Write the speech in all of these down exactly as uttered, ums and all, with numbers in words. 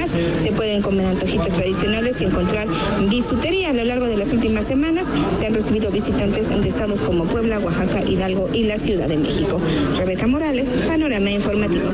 Además, se pueden comer antojitos tradicionales y encontrar bisutería. A lo largo de las últimas semanas se han recibido visitantes de estados como Puebla, Oaxaca, Hidalgo y la Ciudad de México. Rebeca Morales, Panorama Informativo.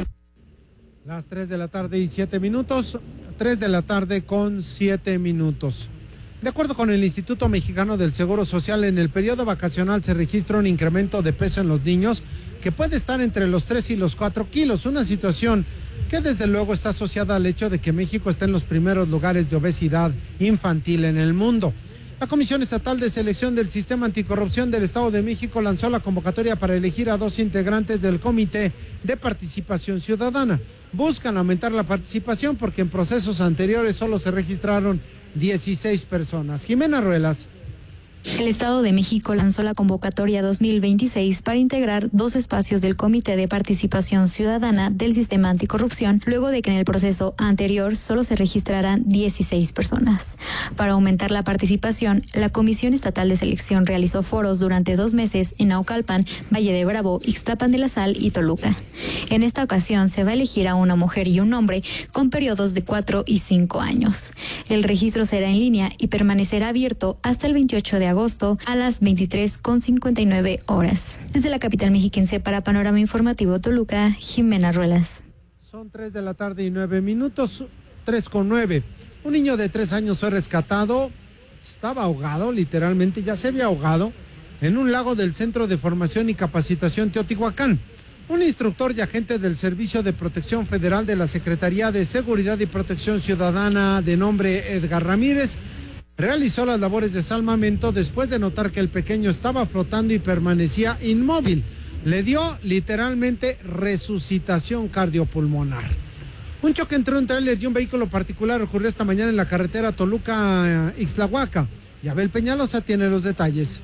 Las tres de la tarde y siete minutos, tres de la tarde con siete minutos. De acuerdo con el Instituto Mexicano del Seguro Social, en el periodo vacacional se registra un incremento de peso en los niños que puede estar entre los tres y los cuatro kilos, una situación que desde luego está asociada al hecho de que México está en los primeros lugares de obesidad infantil en el mundo. La Comisión Estatal de Selección del Sistema Anticorrupción del Estado de México lanzó la convocatoria para elegir a dos integrantes del Comité de Participación Ciudadana. Buscan aumentar la participación porque en procesos anteriores solo se registraron dieciséis personas. Jimena Ruelas. El Estado de México lanzó la convocatoria dos mil veintiséis para integrar dos espacios del Comité de Participación Ciudadana del Sistema Anticorrupción, luego de que en el proceso anterior solo se registraran dieciséis personas. Para aumentar la participación, la Comisión Estatal de Selección realizó foros durante dos meses en Naucalpan, Valle de Bravo, Ixtapan de la Sal y Toluca. En esta ocasión se va a elegir a una mujer y un hombre con periodos de cuatro y cinco años. El registro será en línea y permanecerá abierto hasta el veintiocho de agosto. agosto a las veintitrés con cincuenta y nueve horas. Desde la capital mexiquense para Panorama Informativo Toluca, Jimena Ruelas. Son tres de la tarde y nueve minutos, tres con nueve. Un niño de tres años fue rescatado, estaba ahogado, literalmente, ya se había ahogado, en un lago del Centro de Formación y Capacitación Teotihuacán. Un instructor y agente del Servicio de Protección Federal de la Secretaría de Seguridad y Protección Ciudadana de nombre Edgar Ramírez realizó las labores de salvamento después de notar que el pequeño estaba flotando y permanecía inmóvil. Le dio literalmente resucitación cardiopulmonar. Un choque entre un tráiler y un vehículo particular ocurrió esta mañana en la carretera Toluca-Ixtlahuaca. Y Abel Peñalosa tiene los detalles.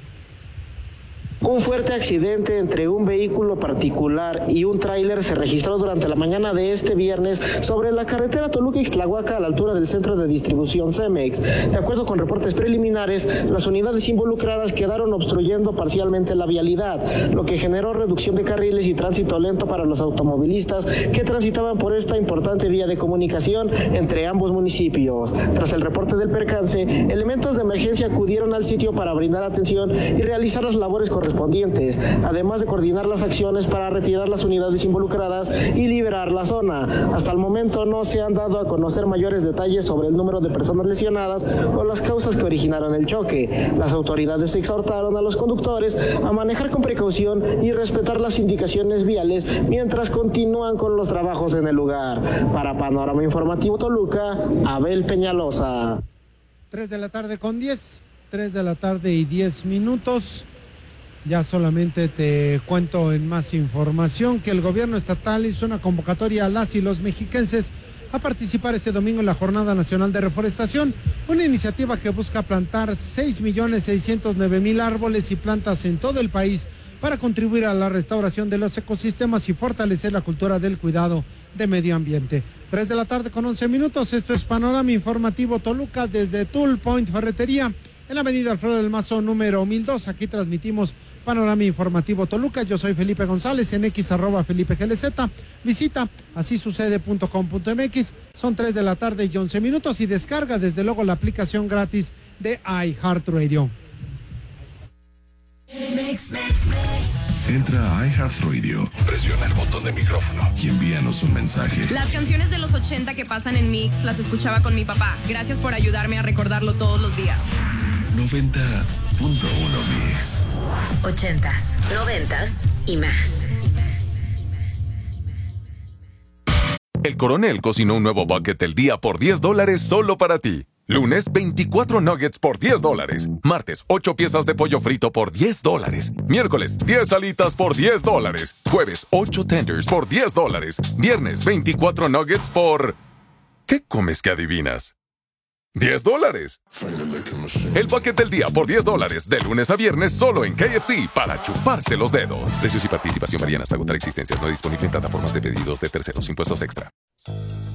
Un fuerte accidente entre un vehículo particular y un tráiler se registró durante la mañana de este viernes sobre la carretera Toluca-Ixtlahuaca a la altura del centro de distribución Cemex. De acuerdo con reportes preliminares, las unidades involucradas quedaron obstruyendo parcialmente la vialidad, lo que generó reducción de carriles y tránsito lento para los automovilistas que transitaban por esta importante vía de comunicación entre ambos municipios. Tras el reporte del percance, elementos de emergencia acudieron al sitio para brindar atención y realizar las labores correspondientes. correspondientes, además de coordinar las acciones para retirar las unidades involucradas y liberar la zona. Hasta el momento no se han dado a conocer mayores detalles sobre el número de personas lesionadas o las causas que originaron el choque. Las autoridades exhortaron a los conductores a manejar con precaución y respetar las indicaciones viales mientras continúan con los trabajos en el lugar. Para Panorama Informativo Toluca, Abel Peñalosa. Tres de la tarde con diez, tres de la tarde y diez minutos. Ya solamente te cuento en más información que el gobierno estatal hizo una convocatoria a las y los mexiquenses a participar este domingo en la Jornada Nacional de Reforestación, una iniciativa que busca plantar seis millones seiscientos nueve mil árboles y plantas en todo el país para contribuir a la restauración de los ecosistemas y fortalecer la cultura del cuidado de medio ambiente. Tres de la tarde con once minutos, esto es Panorama Informativo Toluca desde Tool Point Ferretería, en la avenida Alfredo del Mazo número mil dos. Aquí transmitimos Panorama Informativo Toluca. Yo soy Felipe González, en X arroba Felipe G L Z. Visita así sucede punto com punto m x. Son tres de la tarde y once minutos y descarga desde luego la aplicación gratis de iHeartRadio. Entra a iHeartRadio, presiona el botón de micrófono y envíanos un mensaje. Las canciones de los ochenta que pasan en Mix las escuchaba con mi papá. Gracias por ayudarme a recordarlo todos los días. noventa punto uno Mix. Ochentas, noventas y más. El Coronel cocinó un nuevo bucket del día por diez dólares solo para ti. Lunes, veinticuatro nuggets por diez dólares. Martes, ocho piezas de pollo frito por diez dólares. Miércoles, diez alitas por diez dólares. Jueves, ocho tenders por diez dólares. Viernes, veinticuatro nuggets por... ¿Qué comes que adivinas? diez dólares. El bucket del día por diez dólares, de lunes a viernes, solo en K F C, para chuparse los dedos. Precios y participación varían hasta agotar existencias. No disponible en plataformas de pedidos de terceros. Impuestos extra.